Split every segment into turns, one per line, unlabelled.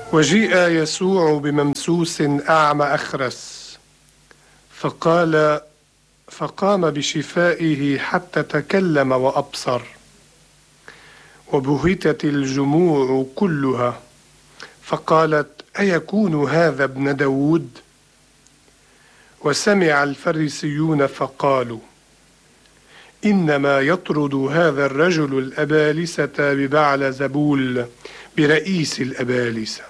وجيء يسوع بممسوس أعمى أخرس، فقام بشفائه حتى تكلم وأبصر. وبهتت الجموع كلها، فقالت: أيكون هذا ابن داود؟ وسمع الفريسيون فقالوا: إنما يطرد هذا الرجل الأبالسة ببعلزبول برئيس الأبالسة.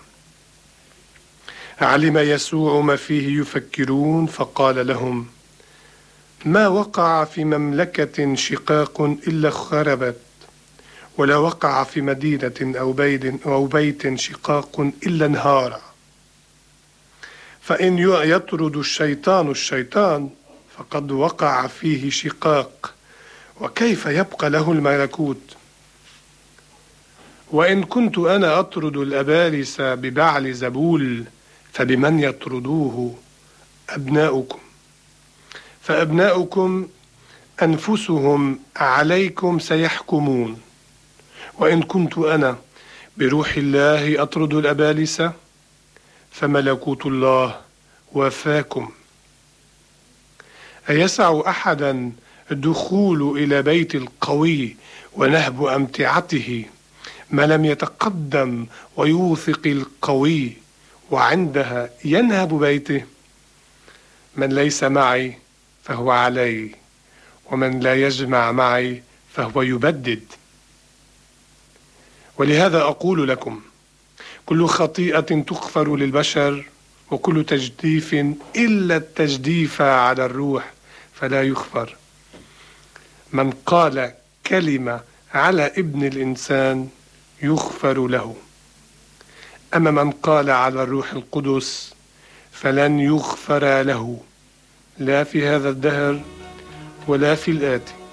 علم يسوع ما فيه يفكرون، فقال لهم: ما وقع في مملكة شقاق إلا خربت، ولا وقع في مدينة أو بيت شقاق إلا انهار. فإن يطرد الشيطان فقد وقع فيه شقاق، وكيف يبقى له الملكوت؟ وإن كنت أنا أطرد الأبالس ببعلزبول، فبمن يطردوه أبناؤكم؟ فأبناؤكم أنفسهم عليكم سيحكمون. وإن كنت أنا بروح الله أطرد الأبالس، فملكوت الله وفاكم. أيسع أحدا الدخول إلى بيت القوي ونهب أمتعته، ما لم يتقدم ويوثق القوي وعندها ينهب بيته؟ من ليس معي فهو علي، ومن لا يجمع معي فهو يبدد. ولهذا أقول لكم: كل خطيئة تغفر للبشر، وكل تجديف إلا التجديف على الروح فلا يغفر. من قال كلمة على ابن الإنسان يغفر له، أما من قال على الروح القدس فلن يغفر له، لا في هذا الدهر ولا في الآتي.